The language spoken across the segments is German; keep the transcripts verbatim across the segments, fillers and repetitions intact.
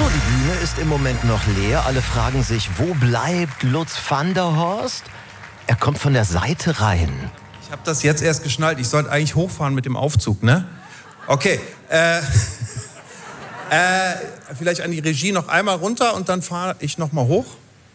So, die Bühne ist im Moment noch leer. Alle fragen sich, wo bleibt Lutz van der Horst? Er kommt von der Seite rein. Ich habe das jetzt erst geschnallt. Ich sollte eigentlich hochfahren mit dem Aufzug, ne? Okay. Äh, äh, vielleicht an die Regie noch einmal runter und dann fahre ich noch mal hoch.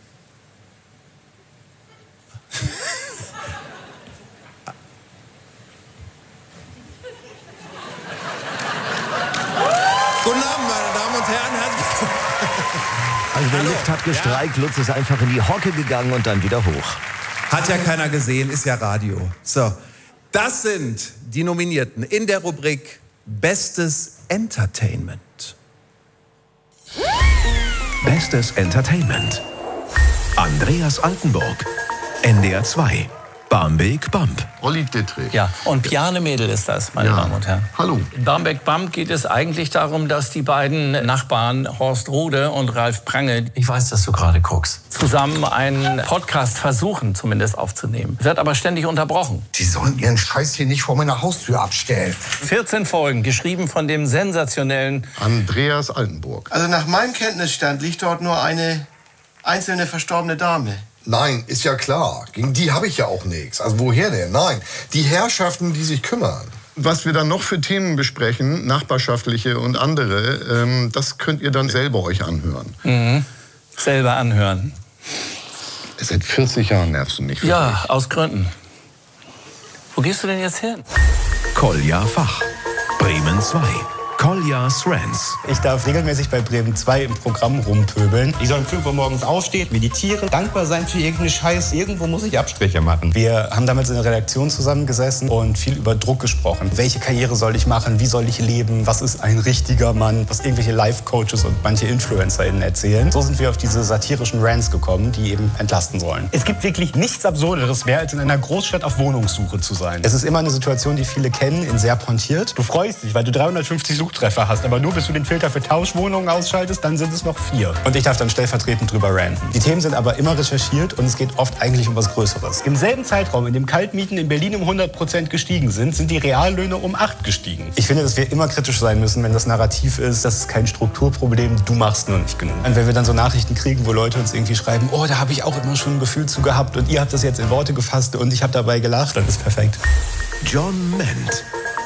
Guten Abend, meine Damen und Herren. Herzlich Also der Hallo. Lift hat gestreikt, Lutz ist einfach in die Hocke gegangen und dann wieder hoch. Hat ja keiner gesehen, ist ja Radio. So, das sind die Nominierten in der Rubrik Bestes Entertainment. Bestes Entertainment. Andreas Altenburg, N D R zwei, Barmbek Bump. Olli Dittrich. Ja, und Piane Mädel ist das, meine Ja. Damen und Herren. Hallo. In Barmbek Bump geht es eigentlich darum, dass die beiden Nachbarn Horst Rode und Ralf Prange, Ich weiß, dass du gerade guckst. zusammen einen Podcast versuchen, zumindest aufzunehmen. Wird aber ständig unterbrochen. Die sollen ihren Scheiß hier nicht vor meiner Haustür abstellen. vierzehn Folgen, geschrieben von dem sensationellen... Andreas Altenburg. Also nach meinem Kenntnisstand liegt dort nur eine einzelne verstorbene Dame. Nein, ist ja klar. Gegen die habe ich ja auch nichts. Also woher denn? Nein, die Herrschaften, die sich kümmern. Was wir dann noch für Themen besprechen, nachbarschaftliche und andere, ähm, das könnt ihr dann selber euch anhören. Mhm. Selber anhören. Seit vierzig Jahren nervst du nicht. für Ja, aus Gründen. Wo gehst du denn jetzt hin? Kolja Fach, Bremen zwei, Koljas Rants. Ich darf regelmäßig bei Bremen zwei im Programm rumpöbeln. Ich soll um fünf Uhr morgens aufstehen, meditieren, dankbar sein für irgendeinen Scheiß. Irgendwo muss ich Abstriche machen. Wir haben damals in der Redaktion zusammengesessen und viel über Druck gesprochen. Welche Karriere soll ich machen? Wie soll ich leben? Was ist ein richtiger Mann? Was irgendwelche Life-Coaches und manche InfluencerInnen erzählen. So sind wir auf diese satirischen Rants gekommen, die eben entlasten sollen. Es gibt wirklich nichts Absurderes mehr, als in einer Großstadt auf Wohnungssuche zu sein. Es ist immer eine Situation, die viele kennen, in sehr pointiert. Du freust dich, weil du dreihundertfünfzig Suchtreffer hast, aber nur bis du den Filter für Tauschwohnungen ausschaltest, dann sind es noch vier. Und ich darf dann stellvertretend drüber ranten. Die Themen sind aber immer recherchiert und es geht oft eigentlich um was Größeres. Im selben Zeitraum, in dem Kaltmieten in Berlin um hundert Prozent gestiegen sind, sind die Reallöhne um acht gestiegen. Ich finde, dass wir immer kritisch sein müssen, wenn das Narrativ ist, das ist kein Strukturproblem, du machst nur nicht genug. Und wenn wir dann so Nachrichten kriegen, wo Leute uns irgendwie schreiben, oh, da habe ich auch immer schon ein Gefühl zu gehabt und ihr habt das jetzt in Worte gefasst und ich habe dabei gelacht, dann ist perfekt. John Ment,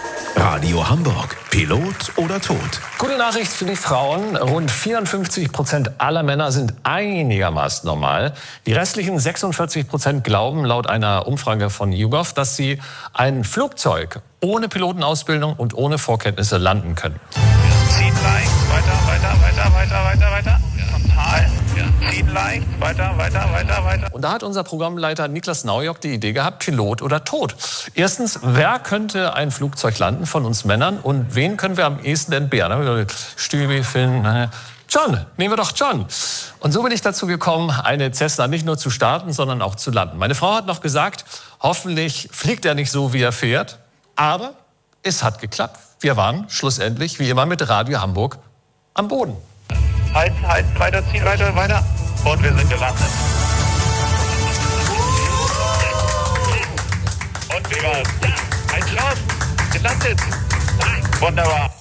Radio Hamburg, Pilot oder Tod? Gute Nachricht für die Frauen. Rund vierundfünfzig Prozent aller Männer sind einigermaßen normal. Die restlichen sechsundvierzig Prozent glauben laut einer Umfrage von YouGov, dass sie ein Flugzeug ohne Pilotenausbildung und ohne Vorkenntnisse landen können. Ziehen leicht, weiter, weiter, weiter, weiter, weiter, weiter. Frontal. Ziehen leicht, weiter, weiter, weiter, weiter. Und da hat unser Programmleiter Niklas Naujock die Idee gehabt, Pilot oder Tod. Erstens, wer könnte ein Flugzeug landen von uns Männern und wen können wir am ehesten entbehren? Stübi, Finn, John, nehmen wir doch John. Und so bin ich dazu gekommen, eine Cessna nicht nur zu starten, sondern auch zu landen. Meine Frau hat noch gesagt, hoffentlich fliegt er nicht so, wie er fährt. Aber es hat geklappt. Wir waren schlussendlich, wie immer, mit Radio Hamburg am Boden. Halt, halt, weiter, ziehen, weiter, weiter. Und wir sind gelandet. Und wir waren, ja, ein Schaden, gelandet. Wunderbar.